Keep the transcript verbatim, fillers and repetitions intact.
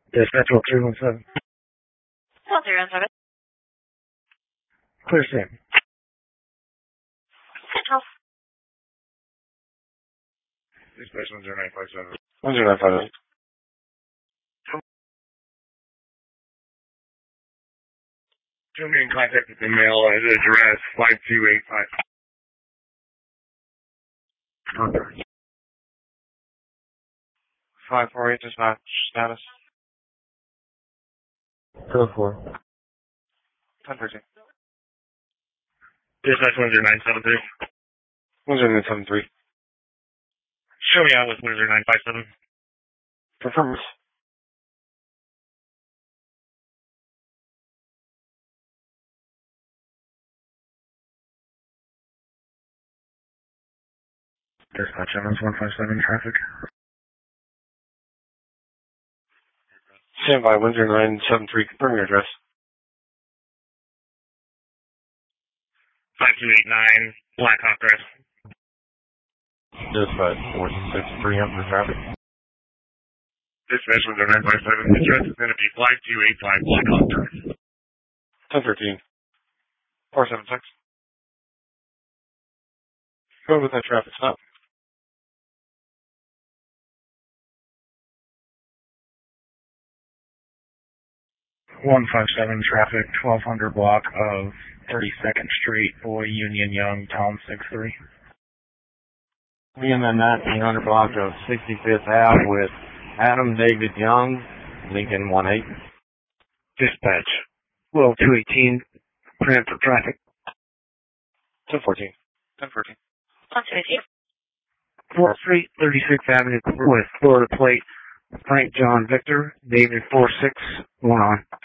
Dispatch one three one seven. one three one seven. Clear statement. Central. Dispatch one zero nine five seven. one zero nine five eight. You'll be in contact with the mail at address five two eight five. Okay. five four eight dispatch status. Code four. ten thirteen. Dispatch one zero nine seven three. one zero nine seven three. Show me out with one zero nine five seven. Confirm. Dispatch M S one five seven traffic. Stand by one zero nine seven three. Confirm your address. five two eight nine Black Hawk Drive. Dispatch four six three hundred traffic. Dispatch one zero nine five seven. The address is going to be five two eight five Black Hawk Drive. ten thirteen. four seven six. Go with that traffic stop. one five seven traffic, twelve hundred block of thirty-second Street, Boy Union Young, Town six three. Me and then that, the hundred block of sixty-fifth Ave with Adam David Young, Lincoln one eight. Dispatch, well, two eighteen, Cranford traffic. ten fourteen. ten fourteen. one two eight. fourth Street, thirty-sixth Avenue with Florida plate, Frank John Victor, David four six one on.